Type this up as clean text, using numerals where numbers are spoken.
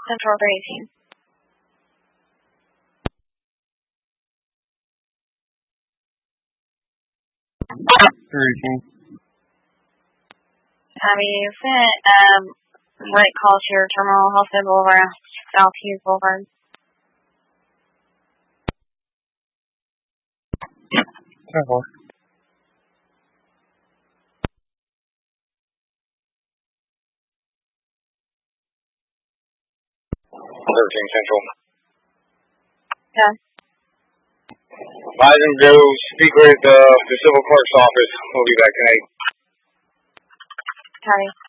Central 318. Copy. Right call to your terminal, Hillside Boulevard, South Hughes Boulevard. Careful. 13 Central. Yeah. Bison Joe, speak with the civil clerk's office. We'll be back tonight. Copy.